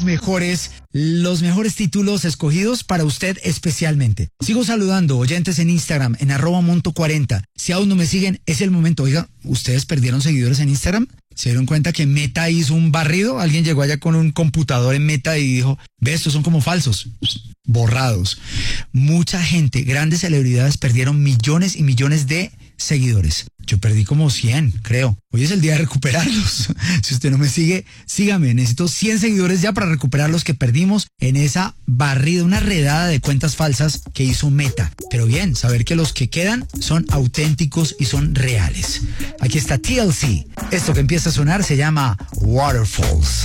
los mejores títulos escogidos para usted especialmente. Sigo saludando oyentes en Instagram, en @monto40. Si aún no me siguen, es el momento. Oiga, ¿ustedes perdieron seguidores en Instagram? ¿Se dieron cuenta que Meta hizo un barrido? Alguien llegó allá con un computador en Meta y dijo, ve, estos son como falsos, borrados. Mucha gente, grandes celebridades perdieron millones y millones de seguidores. Yo perdí como 100, creo. Hoy es el día de recuperarlos. Si usted no me sigue, sígame. Necesito 100 seguidores ya para recuperar los que perdimos en esa barrida, una redada de cuentas falsas que hizo Meta. Pero bien, saber que los que quedan son auténticos y son reales. Aquí está TLC. Esto que empieza a sonar se llama Waterfalls.